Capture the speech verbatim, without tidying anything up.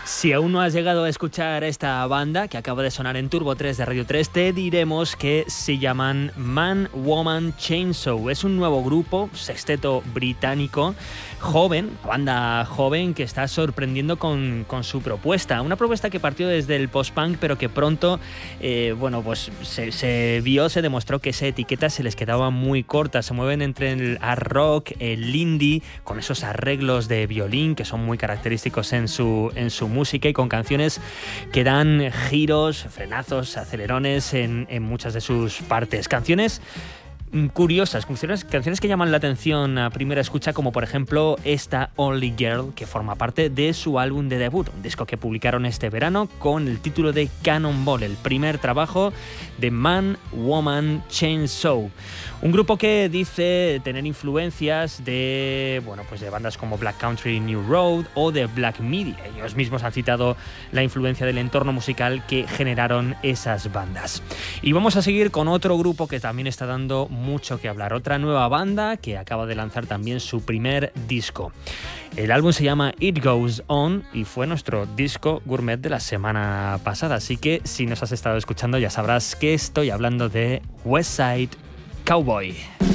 Si aún no has llegado a escuchar esta banda que acaba de sonar en Turbo tres de Radio tres, te diremos que se llaman Man, Woman, Chainsaw. Es un nuevo grupo, sexteto británico, joven, banda joven que está sorprendiendo con, con su propuesta. Una propuesta que partió desde el post-punk, pero que pronto, eh, bueno, pues se, se vio, se demostró que esa etiqueta se les quedaba muy corta. Se mueven entre el hard rock, el indie, con esos arreglos de violín que son muy característicos en su, en su música, y con canciones que dan giros, frenazos, acelerones en, en muchas de sus partes. Canciones curiosas, canciones, canciones que llaman la atención a primera escucha, como por ejemplo esta Only Girl, que forma parte de su álbum de debut, un disco que publicaron este verano con el título de Cannonball, el primer trabajo de Man, Woman, Chainsaw. Un grupo que dice tener influencias de, bueno, pues de bandas como Black Country New Road o de Black Midi. Ellos mismos han citado la influencia del entorno musical que generaron esas bandas. Y vamos a seguir con otro grupo que también está dando mucho que hablar. Otra nueva banda que acaba de lanzar también su primer disco. El álbum se llama It Goes On y fue nuestro disco gourmet de la semana pasada. Así que si nos has estado escuchando ya sabrás que estoy hablando de West Side Cowboy.